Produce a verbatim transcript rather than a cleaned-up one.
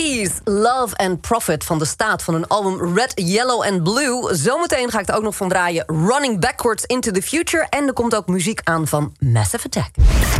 Peace, Love and Profit van De Staat van hun album Red, Yellow and Blue. Zometeen ga ik er ook nog van draaien Running Backwards into the Future. En er komt ook muziek aan van Massive Attack.